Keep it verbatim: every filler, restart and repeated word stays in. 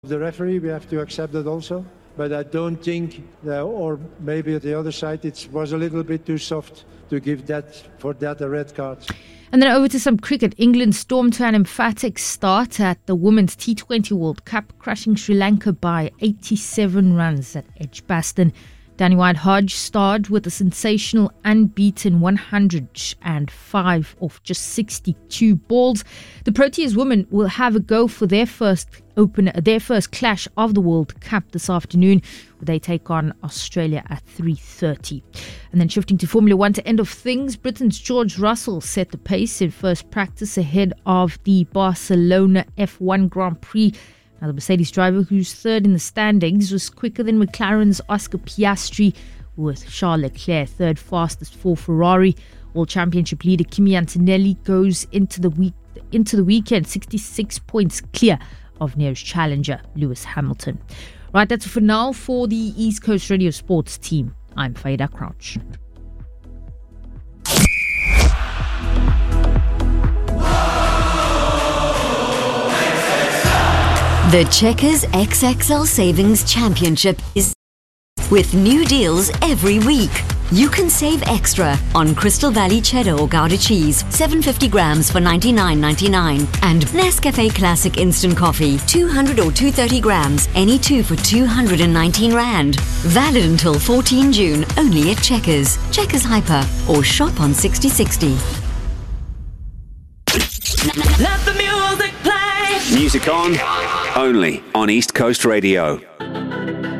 The referee, we have to accept that also. But I don't think, uh, or maybe at the other side, it was a little bit too soft to give that for that a red card. And then over to some cricket. England stormed to an emphatic start at the Women's T twenty World Cup, crushing Sri Lanka by eighty-seven runs at Edgbaston. Danny White-Hodge starred with a sensational unbeaten one hundred five off just sixty-two balls. The Proteas women will have a go for their first opener, their first clash of the World Cup this afternoon, where they take on Australia at three thirty. And then shifting to Formula One to end of things, Britain's George Russell set the pace in first practice ahead of the Barcelona F one Grand Prix. Now, the Mercedes driver, who's third in the standings, was quicker than McLaren's Oscar Piastri, with Charles Leclerc third fastest for Ferrari. World Championship leader Kimi Antonelli goes into the week into the weekend sixty-six points clear of nearest challenger Lewis Hamilton. Right, that's it for now for the East Coast Radio Sports team. I'm Faida Crouch. The Checkers X X L Savings Championship is with new deals every week. You can save extra on Crystal Valley Cheddar or Gouda cheese, seven hundred fifty grams for ninety-nine ninety-nine, and Nescafe Classic Instant Coffee, two hundred or two hundred thirty grams, any two for two hundred nineteen rand. Valid until fourteenth June, only at Checkers, Checkers Hyper, or shop on sixty sixty. Let the music play. Music on, only on East Coast Radio.